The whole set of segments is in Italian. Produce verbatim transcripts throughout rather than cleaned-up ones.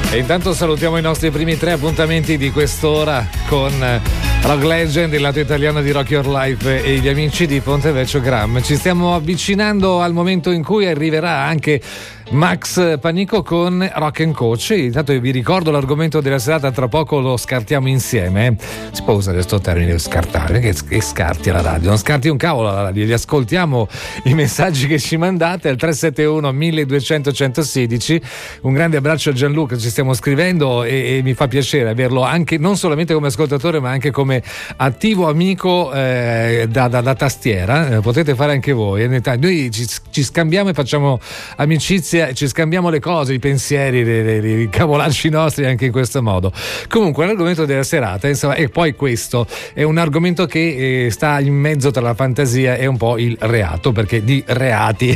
E intanto salutiamo i nostri primi tre appuntamenti di quest'ora con Rock Legend, il lato italiano di Rock Your Life e gli amici di Ponte Vecchio Gram. Ci stiamo avvicinando al momento in cui arriverà anche Max Panico con Rock and Coach. Intanto vi ricordo l'argomento della serata, tra poco lo scartiamo insieme. Si può usare questo termine, scartare, che, che scarti alla radio, non scarti un cavolo alla radio, li ascoltiamo i messaggi che ci mandate al tre sette uno milleduecento centosedici. Un grande abbraccio a Gianluca, ci stiamo scrivendo e, e mi fa piacere averlo anche non solamente come ascoltatore ma anche come attivo amico eh, da, da, da tastiera. Eh, potete fare anche voi, noi ci, ci scambiamo e facciamo amicizia, ci scambiamo le cose, i pensieri, i cavolacci nostri anche in questo modo. Comunque l'argomento della serata, insomma, e poi questo è un argomento che eh, sta in mezzo tra la fantasia e un po' il reato, perché di reati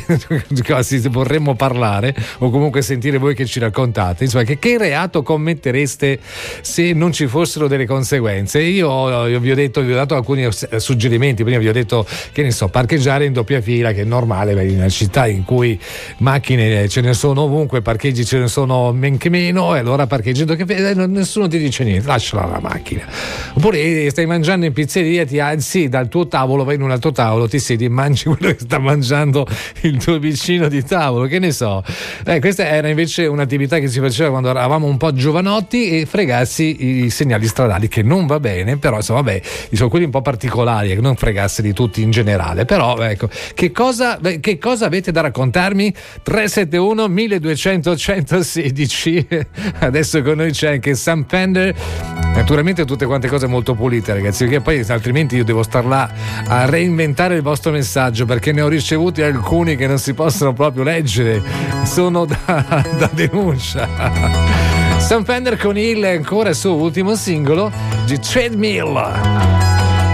vorremmo parlare o comunque sentire voi che ci raccontate, insomma, che, che reato commettereste se non ci fossero delle conseguenze. Io, io vi ho detto, vi ho dato alcuni suggerimenti. Prima vi ho detto, che ne so, parcheggiare in doppia fila, che è normale in una città in cui macchine ce ne sono ovunque, parcheggi ce ne sono men che meno, e allora parcheggi che nessuno ti dice niente, lasciala la macchina. Oppure stai mangiando in pizzeria, ti alzi dal tuo tavolo, vai in un altro tavolo, ti siedi e mangi quello che sta mangiando il tuo vicino di tavolo, che ne so. Eh, questa era invece un'attività che si faceva quando eravamo un po' giovanotti, e fregarsi i segnali stradali, che non va bene, però insomma, vabbè, sono quelli un po' particolari, che non fregarsi di tutti in generale. Però ecco, che cosa, che cosa avete da raccontarmi? tre sette uno milleduecento centosedici. Adesso con noi c'è anche Sam Fender, naturalmente tutte quante cose molto pulite, ragazzi, perché poi altrimenti io devo star là a reinventare il vostro messaggio, perché ne ho ricevuti alcuni che non si possono proprio leggere, sono da, da denuncia. Sam Fender con il ancora suo ultimo singolo di Treadmill.